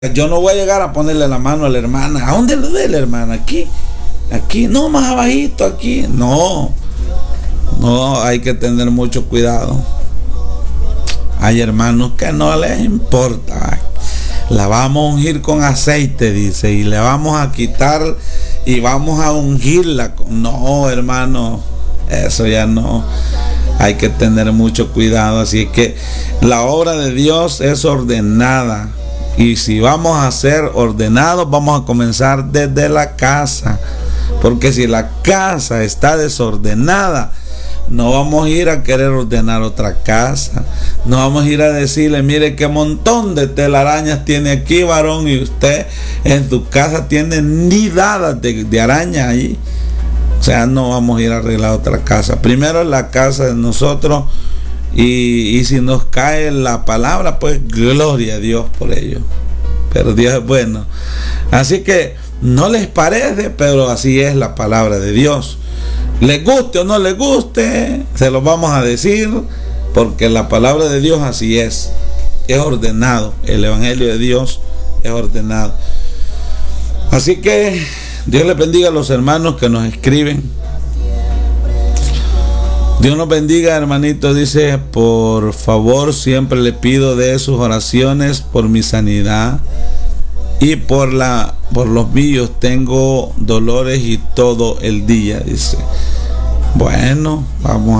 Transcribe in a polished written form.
Yo no voy a llegar a ponerle la mano a la hermana. ¿A dónde le dé la hermana? Aquí, no, más abajito, aquí. No, hay que tener mucho cuidado. Hay hermanos que no les importa. La vamos a ungir con aceite, dice, y le vamos a quitar y vamos a ungirla. No, hermano, eso ya no. Hay que tener mucho cuidado. Así que la obra de Dios es ordenada. Y si vamos a ser ordenados, vamos a comenzar desde la casa. Porque si la casa está desordenada, no vamos a ir a querer ordenar otra casa. No vamos a ir a decirle, mire qué montón de telarañas tiene aquí, varón, y usted en su casa tiene nidadas de araña ahí. O sea, no vamos a ir a arreglar otra casa. Primero es la casa de nosotros. Y si nos cae la palabra, pues gloria a Dios por ello. Pero Dios es bueno. Así que no les parece, pero así es la palabra de Dios. Les guste o no les guste, se lo vamos a decir, porque la palabra de Dios así es ordenado. El evangelio de Dios es ordenado. Así que Dios les bendiga a los hermanos que nos escriben. Dios nos bendiga, hermanito. Dice, por favor, siempre le pido de sus oraciones por mi sanidad y por los míos. Tengo dolores y todo el día, dice. Bueno, vamos